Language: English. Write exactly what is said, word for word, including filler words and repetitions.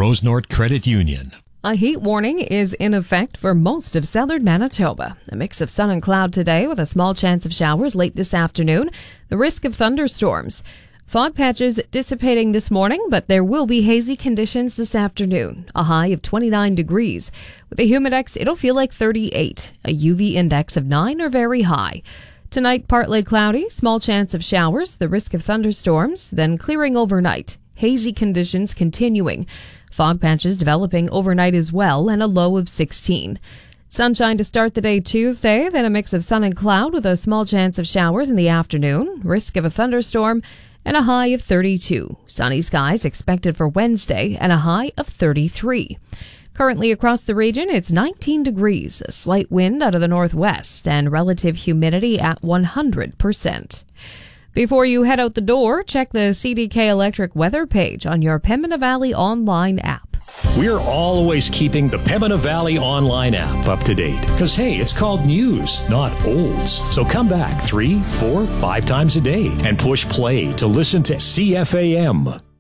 Rosenort Credit Union. A heat warning is in effect for most of southern Manitoba. A mix of sun and cloud today with a small chance of showers late this afternoon. The risk of thunderstorms. Fog patches dissipating this morning, but there will be hazy conditions this afternoon. A high of twenty-nine degrees. With a humidex, it'll feel like thirty-eight. A U V index of nine or very high. Tonight, partly cloudy, small chance of showers, the risk of thunderstorms, then clearing overnight. Hazy conditions continuing. Fog patches developing overnight as well, and a low of sixteen. Sunshine to start the day Tuesday, then a mix of sun and cloud with a small chance of showers in the afternoon, risk of a thunderstorm, and a high of thirty-two. Sunny skies expected for Wednesday, and a high of thirty-three. Currently across the region, it's nineteen degrees, a slight wind out of the northwest, and relative humidity at one hundred percent. Before you head out the door, check the C D K Electric weather page on your Pembina Valley online app. We're always keeping the Pembina Valley online app up to date. Because, hey, it's called news, not olds. So come back three, four, five times a day and push play to listen to C F A M.